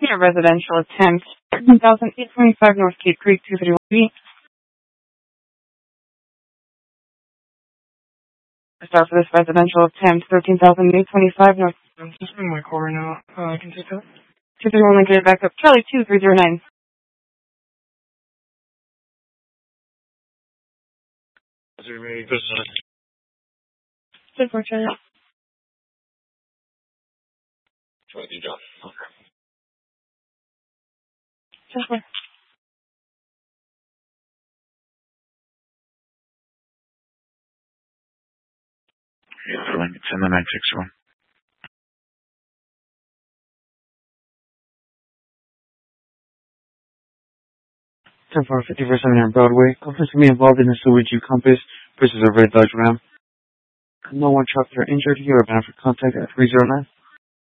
Here, residential attempt, 13,825 North Cape Creek, 231B. Start for this residential attempt, 13,825 North. I'm just in my car now. I can take that. 231, get it back up. Charlie 2309. Is there any business? 10-4, Charlie. 20, John. Okay. 10-4. Yeah, filling. It's in the 961. 10-4, 50% on Broadway. Officers can be involved in a Subaru Compass versus a red Dodge Ram. No one trucks are injured here or bound for contact at 309.